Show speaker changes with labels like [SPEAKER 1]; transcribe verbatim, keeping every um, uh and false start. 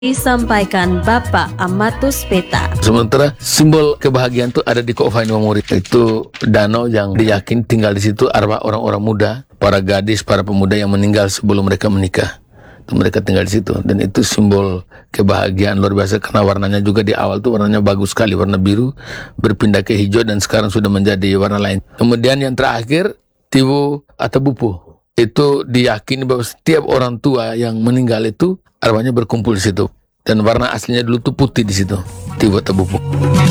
[SPEAKER 1] Disampaikan Bapak Amatus Peta.
[SPEAKER 2] Sementara simbol kebahagiaan itu ada di Ko'ofain Mamuri. Itu danau yang diyakini tinggal di situ arwah orang-orang muda, para gadis, para pemuda yang meninggal sebelum mereka menikah. Itu mereka tinggal di situ, dan itu simbol kebahagiaan luar biasa karena warnanya juga di awal tuh warnanya bagus sekali, warna biru berpindah ke hijau dan sekarang sudah menjadi warna lain. Kemudian yang terakhir Tiwu atau Bupu. Itu diyakini bahwa setiap orang tua yang meninggal itu arwahnya berkumpul di situ, dan warna aslinya dulu tuh putih di situ, Tiwu atau Bupu.